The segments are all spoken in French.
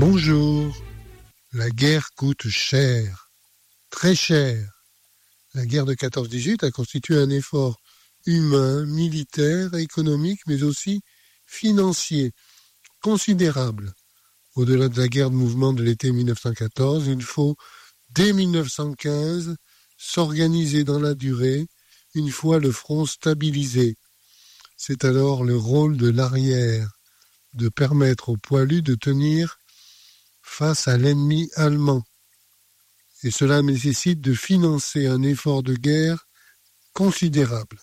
Bonjour. La guerre coûte cher, très cher. La guerre de 14-18 a constitué un effort humain, militaire, économique, mais aussi financier, considérable. Au-delà de la guerre de mouvement de l'été 1914, il faut, dès 1915, s'organiser dans la durée, une fois le front stabilisé. C'est alors le rôle de l'arrière, de permettre aux poilus de tenir face à l'ennemi allemand. Et cela nécessite de financer un effort de guerre considérable.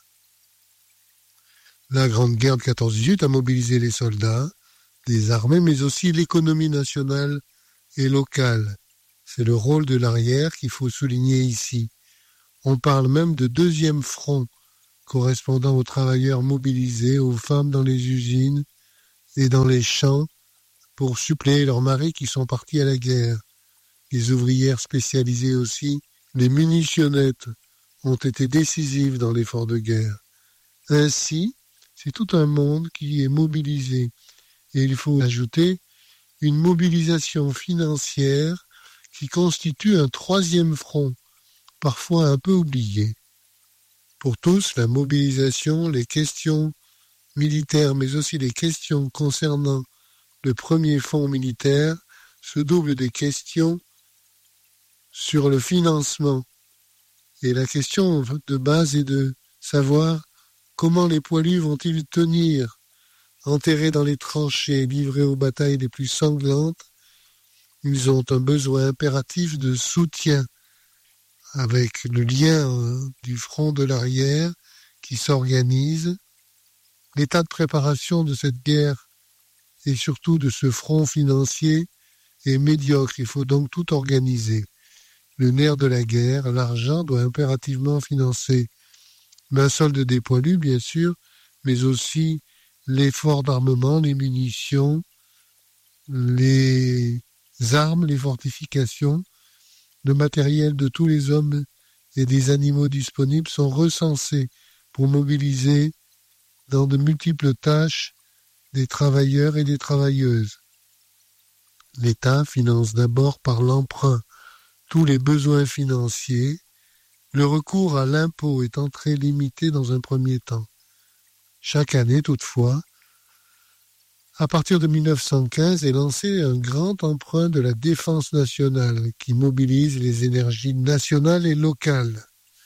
La Grande Guerre de 14-18 a mobilisé les soldats, les armées, mais aussi l'économie nationale et locale. C'est le rôle de l'arrière qu'il faut souligner ici. On parle même de deuxième front, correspondant aux travailleurs mobilisés, aux femmes dans les usines et dans les champs, pour suppléer leurs maris qui sont partis à la guerre. Les ouvrières spécialisées aussi, les munitionnettes, ont été décisives dans l'effort de guerre. Ainsi, c'est tout un monde qui est mobilisé. Et il faut ajouter une mobilisation financière qui constitue un troisième front, parfois un peu oublié. Pour tous, la mobilisation, les questions militaires, mais aussi les questions concernant le premier fonds militaire, se doublent des questions sur le financement. Et la question de base est de savoir comment les poilus vont-ils tenir, enterrés dans les tranchées, livrés aux batailles les plus sanglantes. Ils ont un besoin impératif de soutien avec le lien du front de l'arrière qui s'organise. L'état de préparation de cette guerre et surtout de ce front financier est médiocre. Il faut donc tout organiser. Le nerf de la guerre, l'argent, doit impérativement financer la solde des poilus, bien sûr, mais aussi l'effort d'armement, les munitions, les armes, les fortifications. Le matériel de tous les hommes et des animaux disponibles sont recensés pour mobiliser dans de multiples tâches des travailleurs et des travailleuses. L'État finance d'abord par l'emprunt tous les besoins financiers, le recours à l'impôt étant très limité dans un premier temps. Chaque année, toutefois, à partir de 1915, est lancé un grand emprunt de la défense nationale qui mobilise les énergies nationales et locales.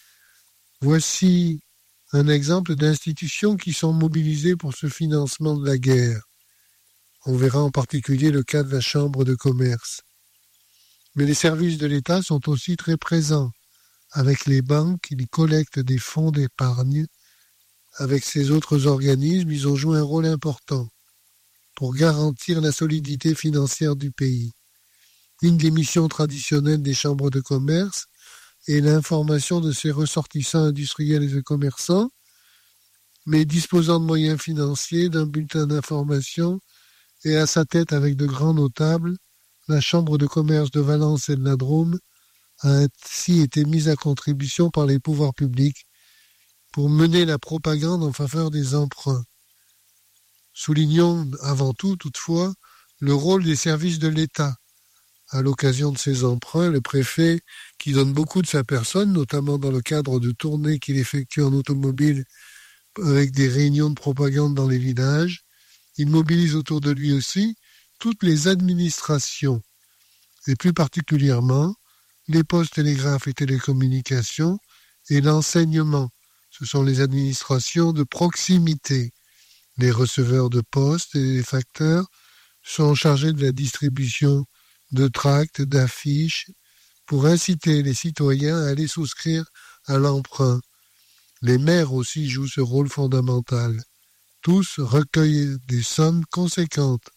Voici un exemple d'institutions qui sont mobilisées pour ce financement de la guerre. On verra en particulier le cas de la Chambre de commerce. Mais les services de l'État sont aussi très présents. Avec les banques, ils collectent des fonds d'épargne. Avec ces autres organismes, ils ont joué un rôle important pour garantir la solidité financière du pays. Une des missions traditionnelles des chambres de commerce est l'information de ses ressortissants industriels et commerçants, mais disposant de moyens financiers, d'un bulletin d'information et à sa tête avec de grands notables, la chambre de commerce de Valence et de la Drôme a ainsi été mise à contribution par les pouvoirs publics pour mener la propagande en faveur des emprunts. Soulignons avant tout, toutefois, le rôle des services de l'État. À l'occasion de ces emprunts, le préfet, qui donne beaucoup de sa personne, notamment dans le cadre de tournées qu'il effectue en automobile avec des réunions de propagande dans les villages, il mobilise autour de lui aussi toutes les administrations, et plus particulièrement les postes télégraphes et télécommunications et l'enseignement. Ce sont les administrations de proximité. Les receveurs de postes et les facteurs sont chargés de la distribution de tracts, d'affiches, pour inciter les citoyens à aller souscrire à l'emprunt. Les maires aussi jouent ce rôle fondamental. Tous recueillent des sommes conséquentes.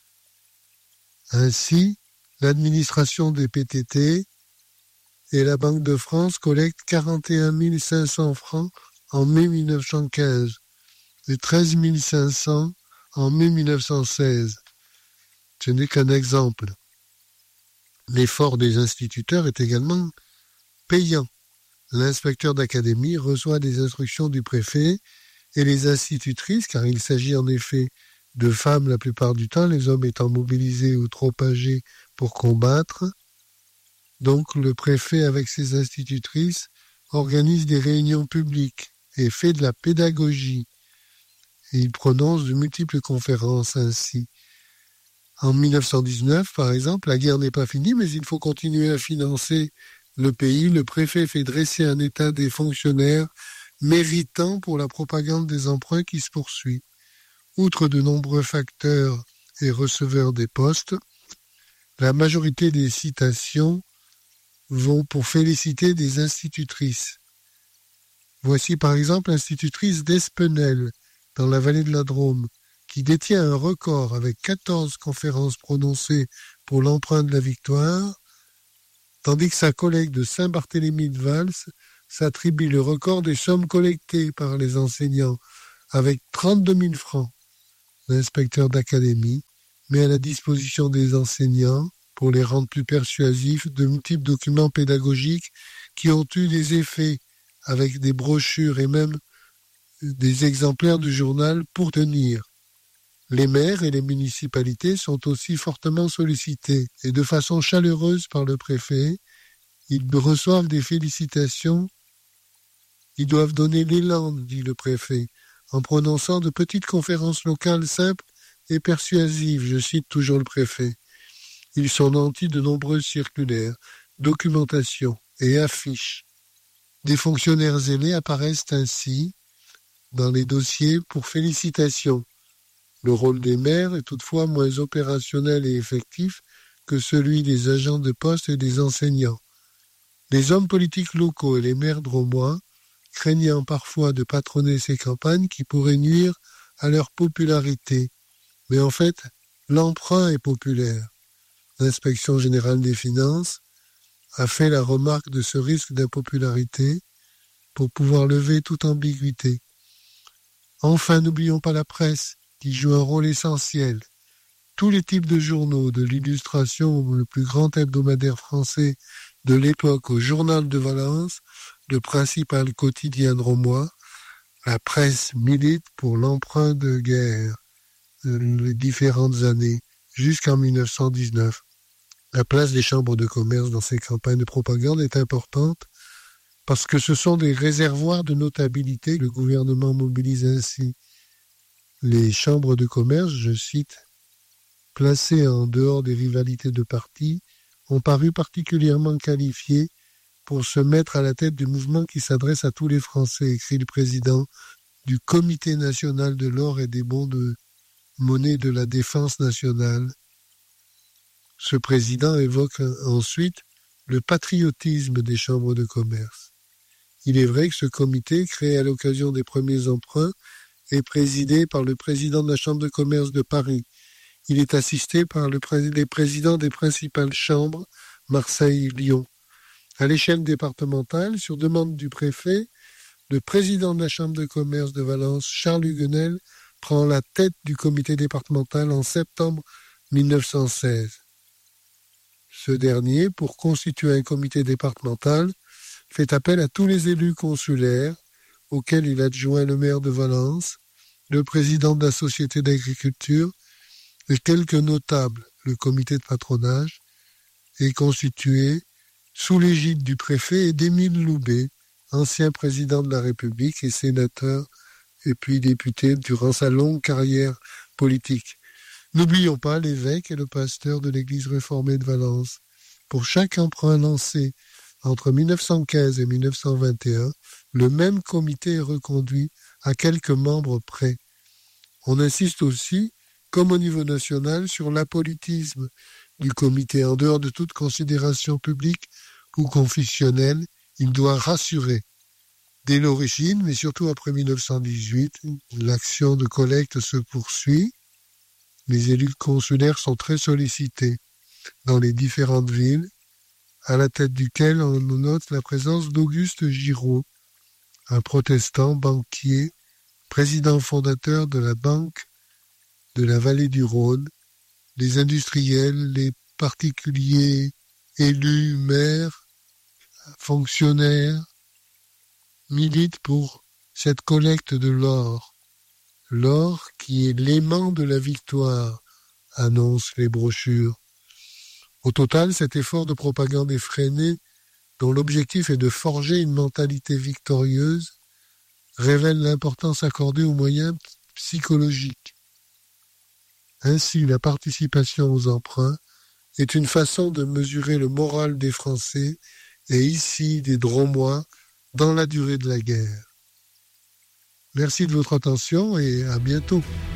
Ainsi, l'administration des PTT et la Banque de France collectent 41 500 francs en mai 1915 et 13 500 en mai 1916. Ce n'est qu'un exemple. L'effort des instituteurs est également payant. L'inspecteur d'académie reçoit des instructions du préfet et les institutrices, car il s'agit en effet de femmes la plupart du temps, les hommes étant mobilisés ou trop âgés pour combattre. Donc le préfet, avec ses institutrices, organise des réunions publiques et fait de la pédagogie. Et il prononce de multiples conférences ainsi. En 1919, par exemple, la guerre n'est pas finie, mais il faut continuer à financer le pays. Le préfet fait dresser un état des fonctionnaires méritants pour la propagande des emprunts qui se poursuit. Outre de nombreux facteurs et receveurs des postes, la majorité des citations vont pour féliciter des institutrices. Voici par exemple l'institutrice d'Espenel, dans la vallée de la Drôme, qui détient un record avec 14 conférences prononcées pour l'emprunt de la victoire, tandis que sa collègue de Saint-Barthélemy de Vals s'attribue le record des sommes collectées par les enseignants, avec 32 000 francs. L'inspecteur d'académie met à la disposition des enseignants, pour les rendre plus persuasifs, de multiples documents pédagogiques qui ont eu des effets avec des brochures et même des exemplaires du journal pour tenir. Les maires et les municipalités sont aussi fortement sollicités et de façon chaleureuse par le préfet. Ils reçoivent des félicitations. Ils doivent donner l'élan, dit le préfet, en prononçant de petites conférences locales simples et persuasives, je cite toujours le préfet. Ils sont nantis de nombreuses circulaires, documentations et affiches. Des fonctionnaires zélés apparaissent ainsi dans les dossiers pour félicitations. Le rôle des maires est toutefois moins opérationnel et effectif que celui des agents de poste et des enseignants. Les hommes politiques locaux et les maires drômois, craignant parfois de patronner ces campagnes qui pourraient nuire à leur popularité. Mais en fait, l'emprunt est populaire. L'Inspection générale des finances a fait la remarque de ce risque d'impopularité pour pouvoir lever toute ambiguïté. Enfin, n'oublions pas la presse, qui joue un rôle essentiel. Tous les types de journaux, de l'Illustration, le plus grand hebdomadaire français de l'époque, au Journal de Valence, le principal quotidien drômois, la presse milite pour l'emprunt de guerre les différentes années, jusqu'en 1919. La place des chambres de commerce dans ces campagnes de propagande est importante parce que ce sont des réservoirs de notabilité. Le gouvernement mobilise ainsi. Les chambres de commerce, je cite, placées en dehors des rivalités de partis, ont paru particulièrement qualifiées pour se mettre à la tête du mouvement qui s'adresse à tous les Français, écrit le président du Comité national de l'or et des bons de monnaie de la défense nationale. Ce président évoque ensuite le patriotisme des chambres de commerce. Il est vrai que ce comité, créé à l'occasion des premiers emprunts, est présidé par le président de la Chambre de commerce de Paris. Il est assisté par les présidents des principales chambres, Marseille et Lyon. À l'échelle départementale, sur demande du préfet, le président de la Chambre de commerce de Valence, Charles Huguenel, prend la tête du comité départemental en septembre 1916. Ce dernier, pour constituer un comité départemental, fait appel à tous les élus consulaires, auxquels il adjoint le maire de Valence, le président de la Société d'agriculture et quelques notables. Le comité de patronage est constitué sous l'égide du préfet et d'Émile Loubet, ancien président de la République et sénateur et puis député durant sa longue carrière politique. N'oublions pas l'évêque et le pasteur de l'église réformée de Valence. Pour chaque emprunt lancé entre 1915 et 1921, le même comité est reconduit à quelques membres près. On insiste aussi, comme au niveau national, sur l'apolitisme du comité. En dehors de toute considération publique ou confessionnelle, il doit rassurer. Dès l'origine, mais surtout après 1918, l'action de collecte se poursuit. Les élus consulaires sont très sollicités dans les différentes villes, à la tête duquel on note la présence d'Auguste Giraud, un protestant banquier, président fondateur de la Banque de la Vallée du Rhône. Les industriels, les particuliers, élus, maires, fonctionnaires, militent pour cette collecte de l'or. l'or qui est l'aimant de la victoire, annoncent les brochures. Au total, cet effort de propagande effréné, dont l'objectif est de forger une mentalité victorieuse, révèle l'importance accordée aux moyens psychologiques. Ainsi, la participation aux emprunts est une façon de mesurer le moral des Français et ici des Dromois dans la durée de la guerre. Merci de votre attention et à bientôt.